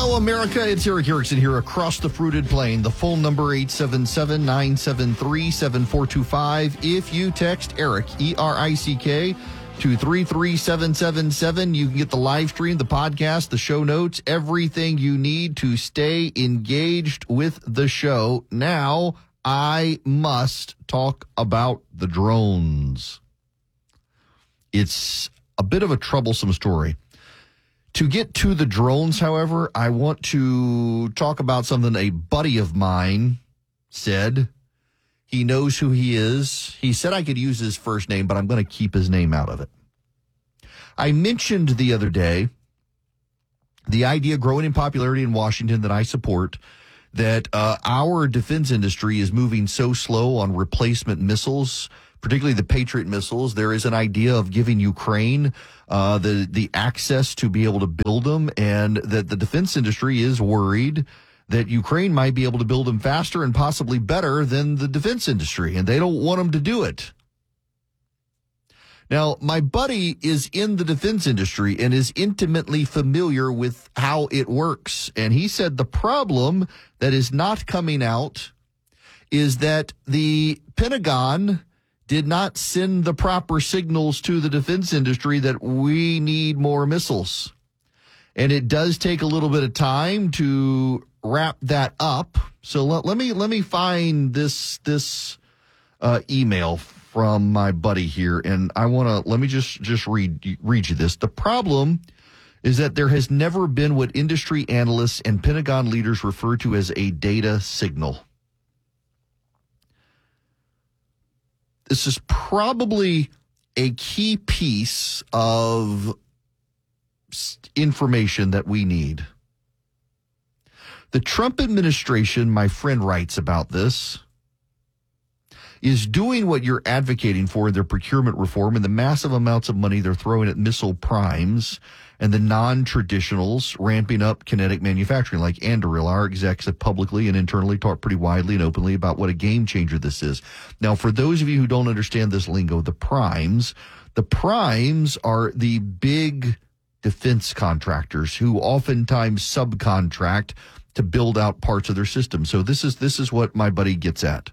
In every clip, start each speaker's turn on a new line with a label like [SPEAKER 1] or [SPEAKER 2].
[SPEAKER 1] Hello, America. It's Eric Erickson here across the fruited plain. The phone number 877-973-7425. If you text Eric, E-R-I-C-K, to 33777, you can get the live stream, the podcast, the show notes, everything you need to stay engaged with the show. Now, I must talk about the drones. It's a bit of a troublesome story. To get to the drones, however, I want to talk about something a buddy of mine said. He knows who he is. He said I could use his first name, but I'm going to keep his name out of it. I mentioned the other day the idea growing in popularity in Washington that I support, that our defense industry is moving so slow on replacement missiles, particularly the Patriot missiles. There is an idea of giving Ukraine the access to be able to build them, and that the defense industry is worried that Ukraine might be able to build them faster and possibly better than the defense industry, and they don't want them to do it. Now, my buddy is in the defense industry and is intimately familiar with how it works, and he said the problem that is not coming out is that the Pentagon did not send the proper signals to the defense industry that we need more missiles. And it does take a little bit of time to wrap that up. So let me find this email from my buddy here, and let me just read you this. The problem is that there has never been what industry analysts and Pentagon leaders refer to as a data signal. This is probably a key piece of information that we need. The Trump administration, my friend writes about this, is doing what you're advocating for in their procurement reform and the massive amounts of money they're throwing at missile primes and the non-traditionals, ramping up kinetic manufacturing like Anduril. Our execs have publicly and internally talked pretty widely and openly about what a game changer this is. Now, for those of you who don't understand this lingo, the primes are the big defense contractors who oftentimes subcontract to build out parts of their system. So this is what my buddy gets at.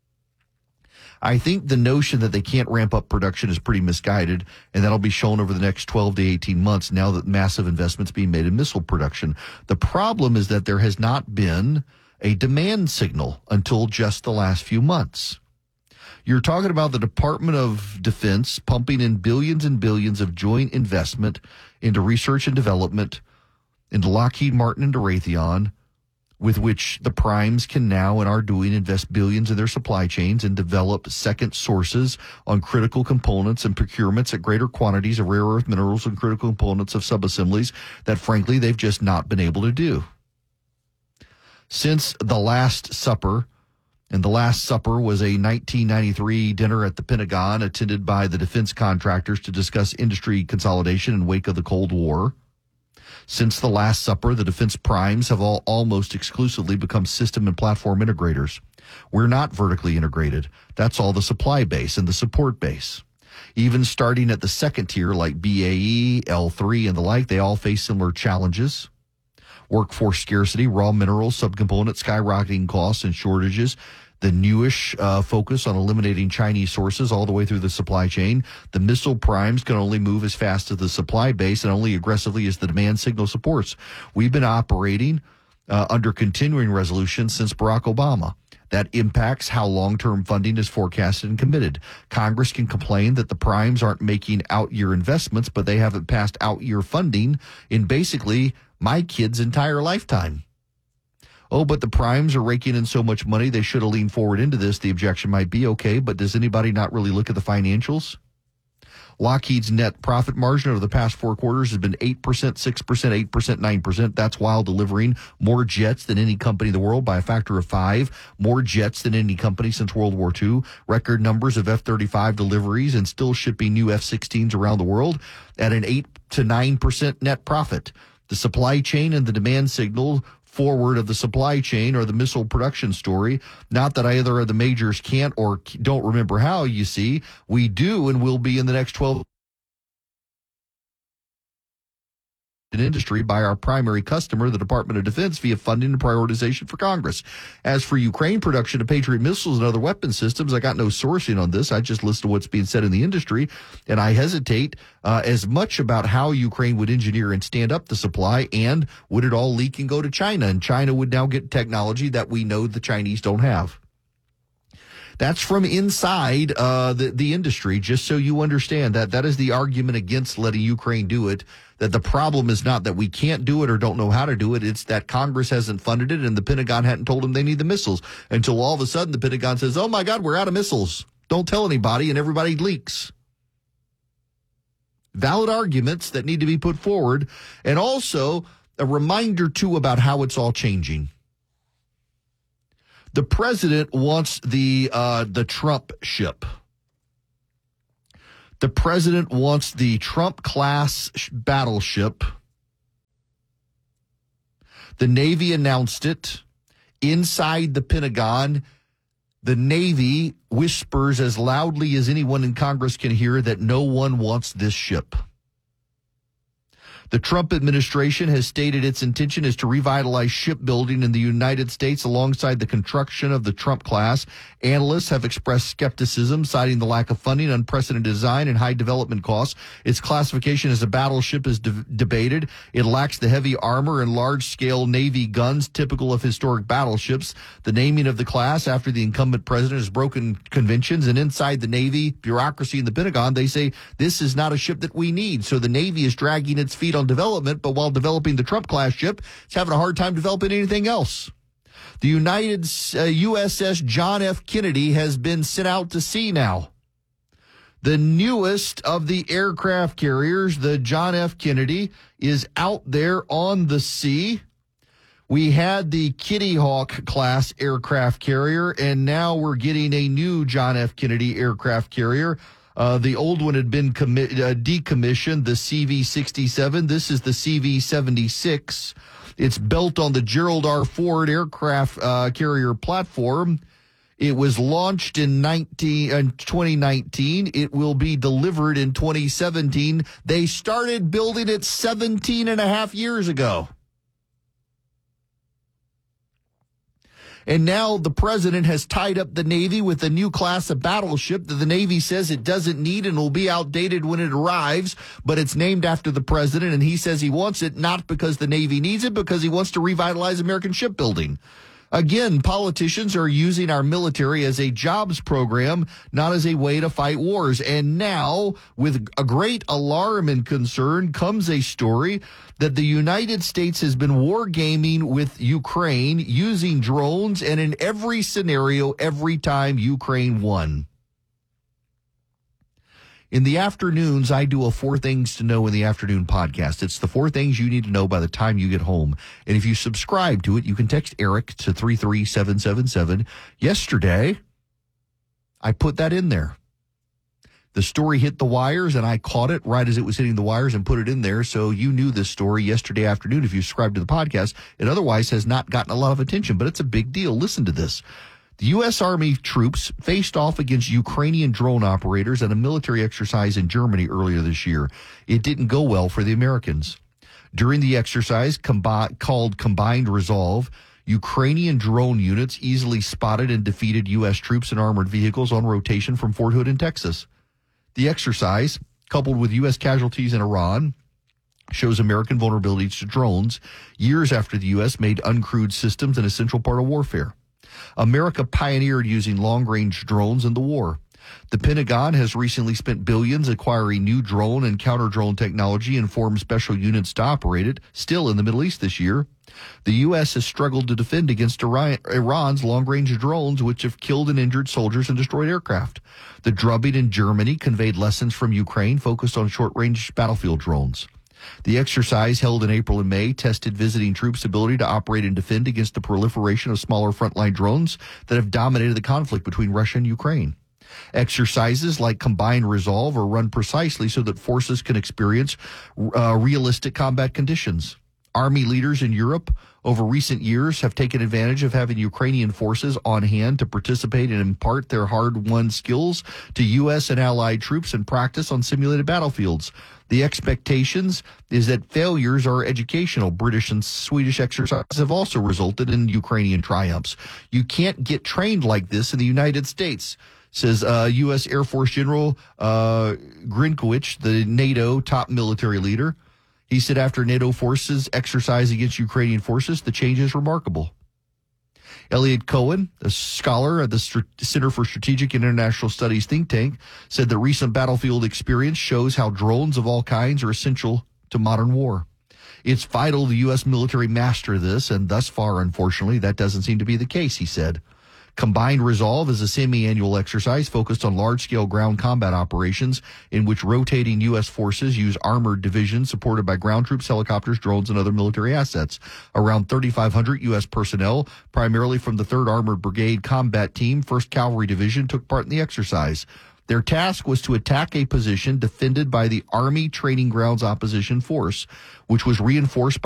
[SPEAKER 1] I think the notion that they can't ramp up production is pretty misguided, and that'll be shown over the next 12 to 18 months now that massive investments being made in missile production. The problem is that there has not been a demand signal until just the last few months. You're talking about the Department of Defense pumping in billions and billions of joint investment into research and development, into Lockheed Martin and Raytheon, with which the primes can now and are doing invest billions in their supply chains and develop second sources on critical components and procurements at greater quantities of rare earth minerals and critical components of subassemblies that, frankly, they've just not been able to do. Since the Last Supper, and the Last Supper was a 1993 dinner at the Pentagon attended by the defense contractors to discuss industry consolidation in wake of the Cold War. Since the Last Supper, the defense primes have all almost exclusively become system and platform integrators. We're not vertically integrated. That's all the supply base and the support base. Even starting at the second tier like BAE, L3, and the like, they all face similar challenges. Workforce scarcity, raw minerals, subcomponents, skyrocketing costs and shortages, the newish focus on eliminating Chinese sources all the way through the supply chain. The missile primes can only move as fast as the supply base and only aggressively as the demand signal supports. We've been operating under continuing resolution since Barack Obama. That impacts how long-term funding is forecasted and committed. Congress can complain that the primes aren't making out-year investments, but they haven't passed out-year funding in basically my kid's entire lifetime. Oh, but the primes are raking in so much money, they should have leaned forward into this. The objection might be, okay, but does anybody not really look at the financials? Lockheed's net profit margin over the past 4 quarters has been 8%, 6%, 8%, 9%. That's while delivering more jets than any company in the world by a factor of 5, more jets than any company since World War II, record numbers of F-35 deliveries, and still shipping new F-16s around the world at an 8 to 9% net profit. The supply chain and the demand signal forward of the supply chain or the missile production story. Not that either of the majors can't or don't remember how, you see. We do and will be in the next 12 industry by our primary customer, the Department of Defense, via funding and prioritization for Congress. As for Ukraine production of Patriot missiles and other weapon systems, I got no sourcing on this. I just listed what's being said in the industry, and I hesitate as much about how Ukraine would engineer and stand up the supply, and would it all leak and go to China, and China would now get technology that we know the Chinese don't have. That's from inside the industry, just so you understand that is the argument against letting Ukraine do it, that the problem is not that we can't do it or don't know how to do it. It's that Congress hasn't funded it and the Pentagon hadn't told them they need the missiles, until all of a sudden the Pentagon says, oh, my God, we're out of missiles. Don't tell anybody, and everybody leaks. Valid arguments that need to be put forward, and also a reminder, too, about how it's all changing. The president wants the Trump ship. The president wants the Trump-class battleship. The Navy announced it. Inside the Pentagon, the Navy whispers as loudly as anyone in Congress can hear that no one wants this ship. The Trump administration has stated its intention is to revitalize shipbuilding in the United States alongside the construction of the Trump class. Analysts have expressed skepticism, citing the lack of funding, unprecedented design, and high development costs. Its classification as a battleship is debated. It lacks the heavy armor and large-scale Navy guns typical of historic battleships. The naming of the class after the incumbent president has broken conventions, and inside the Navy, bureaucracy in the Pentagon, they say this is not a ship that we need. So the Navy is dragging its feet on development, but while developing the Trump-class ship, it's having a hard time developing anything else. The United USS John F. Kennedy has been sent out to sea now. The newest of the aircraft carriers, the John F. Kennedy, is out there on the sea. We had the Kitty Hawk class aircraft carrier, and now we're getting a new John F. Kennedy aircraft carrier. The old one had been decommissioned, the CV-67. This is the CV-76. It's built on the Gerald R. Ford aircraft carrier platform. It was launched in 2019. It will be delivered in 2017. They started building it 17 and a half years ago. And now the president has tied up the Navy with a new class of battleship that the Navy says it doesn't need and will be outdated when it arrives, but it's named after the president, and he says he wants it not because the Navy needs it, because he wants to revitalize American shipbuilding. Again, politicians are using our military as a jobs program, not as a way to fight wars. And now, with a great alarm and concern, comes a story that the United States has been wargaming with Ukraine using drones, and in every scenario, every time Ukraine won. In the afternoons, I do a 4 Things to Know in the Afternoon podcast. It's the 4 things you need to know by the time you get home. And if you subscribe to it, you can text Eric to 33777. Yesterday, I put that in there. The story hit the wires, and I caught it right as it was hitting the wires and put it in there. So you knew this story yesterday afternoon if you subscribed to the podcast. It otherwise has not gotten a lot of attention, but it's a big deal. Listen to this. The U.S. Army troops faced off against Ukrainian drone operators at a military exercise in Germany earlier this year. It didn't go well for the Americans. During the exercise, called Combined Resolve, Ukrainian drone units easily spotted and defeated U.S. troops and armored vehicles on rotation from Fort Hood in Texas. The exercise, coupled with U.S. casualties in Iran, shows American vulnerabilities to drones years after the U.S. made uncrewed systems an essential part of warfare. America pioneered using long-range drones in the war. The Pentagon has recently spent billions acquiring new drone and counter-drone technology and formed special units to operate it, still in the Middle East this year. The U.S. has struggled to defend against Iran's long-range drones, which have killed and injured soldiers and destroyed aircraft. The drubbing in Germany conveyed lessons from Ukraine focused on short-range battlefield drones. The exercise, held in April and May, tested visiting troops' ability to operate and defend against the proliferation of smaller frontline drones that have dominated the conflict between Russia and Ukraine. Exercises like Combined Resolve are run precisely so that forces can experience realistic combat conditions. Army leaders in Europe over recent years have taken advantage of having Ukrainian forces on hand to participate and impart their hard-won skills to U.S. and allied troops and practice on simulated battlefields. The expectations is that failures are educational. British and Swedish exercises have also resulted in Ukrainian triumphs. You can't get trained like this in the United States, says U.S. Air Force General Grinkowicz, the NATO top military leader. He said after NATO forces exercise against Ukrainian forces, the change is remarkable. Elliot Cohen, a scholar at the Center for Strategic and International Studies think tank, said the recent battlefield experience shows how drones of all kinds are essential to modern war. It's vital the U.S. military master this, and thus far, unfortunately, that doesn't seem to be the case, he said. Combined Resolve is a semi-annual exercise focused on large-scale ground combat operations in which rotating U.S. forces use armored divisions supported by ground troops, helicopters, drones, and other military assets. Around 3,500 U.S. personnel, primarily from the 3rd Armored Brigade Combat Team, 1st Cavalry Division, took part in the exercise. Their task was to attack a position defended by the Army Training Grounds Opposition Force, which was reinforced